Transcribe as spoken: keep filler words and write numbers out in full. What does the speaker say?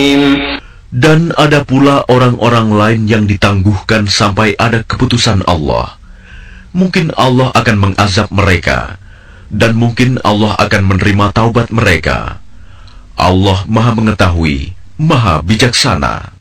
Dan ada pula orang-orang lain yang ditangguhkan sampai ada keputusan Allah. Mungkin Allah akan mengazab mereka, dan mungkin Allah akan menerima taubat mereka. Allah Maha Mengetahui, Maha Bijaksana.